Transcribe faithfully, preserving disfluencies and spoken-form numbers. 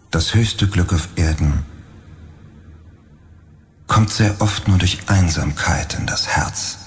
Das höchste Glück auf Erden kommt sehr oft nur durch Einsamkeit in das Herz.